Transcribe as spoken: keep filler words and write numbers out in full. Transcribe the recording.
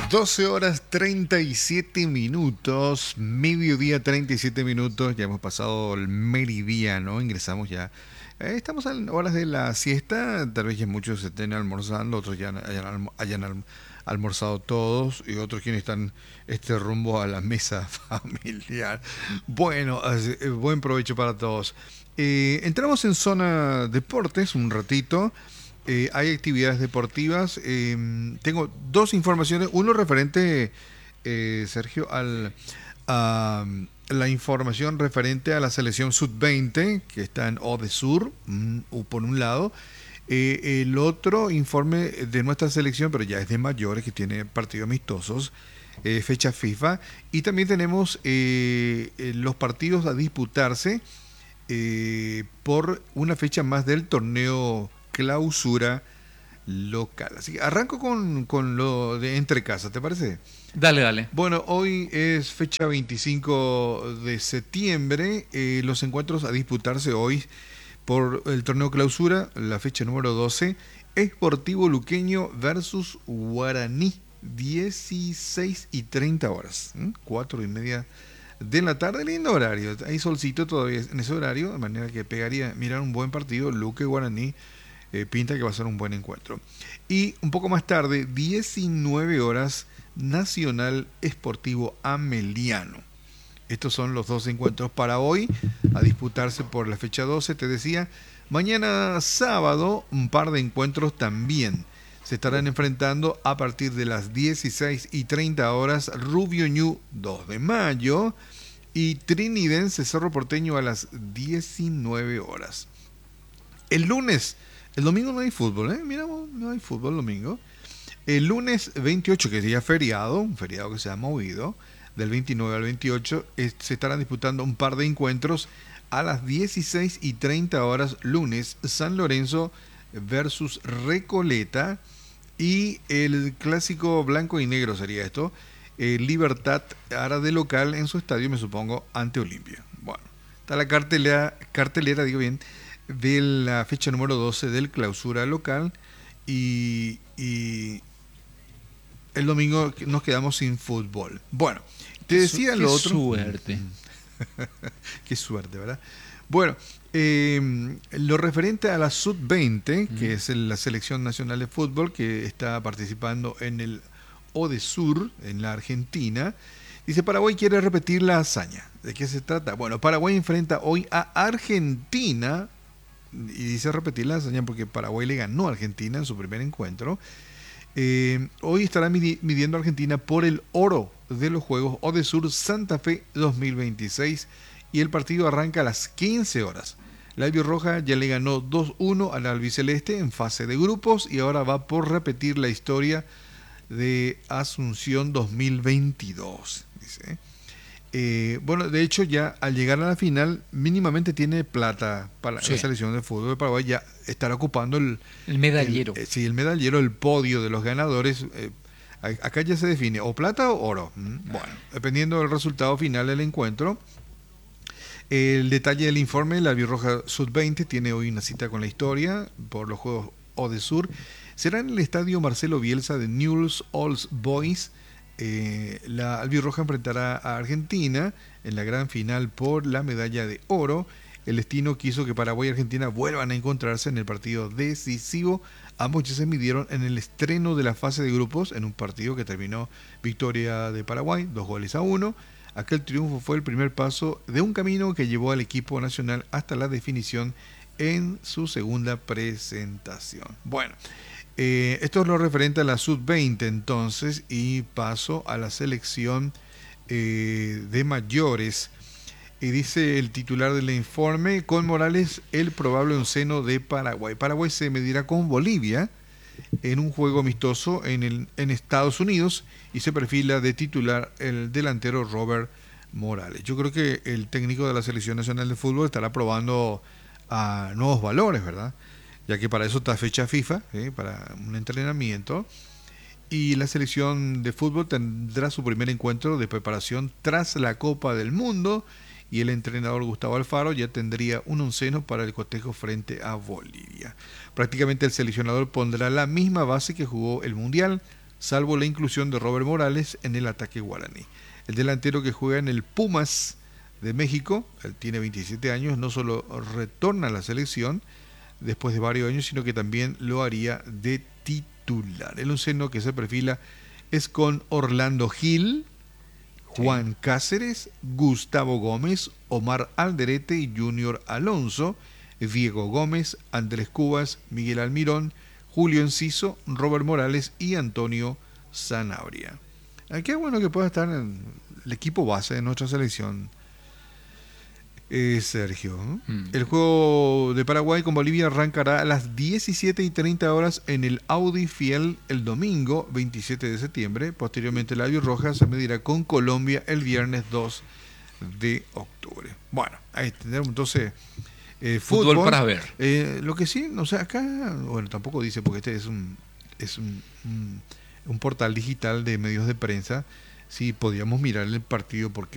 doce horas treinta y siete minutos, mediodía treinta y siete minutos, ya hemos pasado el meridiano, ingresamos ya. Eh, estamos a horas de la siesta, tal vez ya muchos estén almorzando, otros ya hayan, hayan alm- almorzado todos y otros quienes están este rumbo a la mesa familiar. Bueno, así- eh, buen provecho para todos. Eh, entramos en zona deportes un ratito. Eh, hay actividades deportivas. Eh, tengo dos informaciones. Uno referente, eh, Sergio, al, a la información referente a la selección sub veinte que está en Odesur, mm, por un lado. Eh, el otro informe de nuestra selección, pero ya es de mayores, que tiene partidos amistosos, eh, fecha FIFA. Y también tenemos eh, eh, los partidos a disputarse eh, por una fecha más del torneo clausura local. Así que arranco con, con lo de entre casa, ¿te parece? Dale, dale. Bueno, hoy es fecha veinticinco de septiembre. Eh, los encuentros a disputarse hoy por el torneo clausura, la fecha número doce, Sportivo Luqueño versus Guaraní, dieciséis y treinta horas, ¿eh? cuatro y media de la tarde, lindo horario. Hay solcito todavía en ese horario, de manera que pegaría mirar un buen partido. Luque Guaraní, eh, pinta que va a ser un buen encuentro. Y un poco más tarde, diecinueve horas, Nacional Esportivo Ameliano. Estos son los dos encuentros para hoy, a disputarse por la fecha doce, te decía. Mañana sábado, un par de encuentros también. Se estarán enfrentando a partir de las dieciséis y treinta horas Rubio Ñu dos de mayo y Trinidense Cerro Porteño a las diecinueve horas. El lunes, el domingo no hay fútbol, ¿eh? Mira, no hay fútbol el domingo. El lunes veintiocho, que es día feriado, un feriado que se ha movido, del veintinueve al veintiocho, eh, se estarán disputando un par de encuentros a las dieciséis y treinta horas lunes, San Lorenzo versus Recoleta, y el clásico blanco y negro sería esto, eh, Libertad hará de local en su estadio, me supongo, ante Olimpia. Bueno, está la cartelera, cartelera digo bien, de la fecha número doce del clausura local, y, y el domingo nos quedamos sin fútbol. Bueno, te Qué, su- decía qué lo otro. suerte. Qué suerte, ¿verdad? Bueno, eh, lo referente a la sub veinte, que Mm. es el- la selección nacional de fútbol que está participando en el Odesur, en la Argentina, dice Paraguay quiere repetir la hazaña. ¿De qué se trata? Bueno, Paraguay enfrenta hoy a Argentina, y dice repetir la hazaña porque Paraguay le ganó a Argentina en su primer encuentro. Eh, hoy estará midi- midiendo Argentina por el oro de los Juegos Odesur Santa Fe dos mil veintiséis, y el partido arranca a las quince horas. La albirroja ya le ganó dos uno al albiceleste en fase de grupos y ahora va por repetir la historia de Asunción dos mil veintidós, dice. Eh, bueno, de hecho ya al llegar a la final mínimamente tiene plata para la Sí, selección de fútbol de Paraguay, ya estará ocupando el, el el, medallero. eh, sí, el medallero, el podio de los ganadores. Eh, a- acá ya se define o plata o oro. Mm, Bueno, dependiendo del resultado final del encuentro. El detalle del informe, la Albirroja sub veinte tiene hoy una cita con la historia por los Juegos Odesur. Será en el estadio Marcelo Bielsa de Newell's Old Boys. Eh, la Albirroja enfrentará a Argentina en la gran final por la medalla de oro. El destino quiso que Paraguay y Argentina vuelvan a encontrarse en el partido decisivo. Ambos ya se midieron en el estreno de la fase de grupos en un partido que terminó victoria de Paraguay, dos goles a uno. Aquel triunfo fue el primer paso de un camino que llevó al equipo nacional hasta la definición en su segunda presentación. Bueno, eh, esto es lo referente a la sub veinte entonces, y paso a la selección eh, de mayores. Y dice el titular del informe, con Morales el probable onceno de Paraguay. Paraguay se medirá con Bolivia en un juego amistoso en, el, en Estados Unidos, y se perfila de titular el delantero Robert Morales. Yo creo que el técnico de la Selección Nacional de Fútbol estará probando a nuevos valores, ¿verdad? Ya que para eso está fecha FIFA, ¿eh? Para un entrenamiento. Y la selección de fútbol tendrá su primer encuentro de preparación tras la Copa del Mundo, y el entrenador Gustavo Alfaro ya tendría un onceno para el cotejo frente a Bolivia. Prácticamente el seleccionador pondrá la misma base que jugó el Mundial, salvo la inclusión de Robert Morales en el ataque guaraní. El delantero que juega en el Pumas de México, él tiene veintisiete años, no solo retorna a la selección después de varios años, sino que también lo haría de titular. El onceno que se perfila es con Orlando Gil, Juan sí. Cáceres, Gustavo Gómez, Omar Alderete y Junior Alonso, Diego Gómez, Andrés Cubas, Miguel Almirón, Julio Enciso, Robert Morales y Antonio Sanabria. Qué bueno que pueda estar en el equipo base de nuestra selección, eh, Sergio. Mm. El juego de Paraguay con Bolivia arrancará a las diecisiete y treinta horas en el Audi Fiel el domingo veintisiete de septiembre. Posteriormente la albirroja se medirá con Colombia el viernes dos de octubre. Bueno, ahí tenemos entonces eh, fútbol, fútbol para ver. Eh, lo que sí, o sea, acá, bueno, tampoco dice porque este es un es un, un un portal digital de medios de prensa, si podíamos mirar el partido porque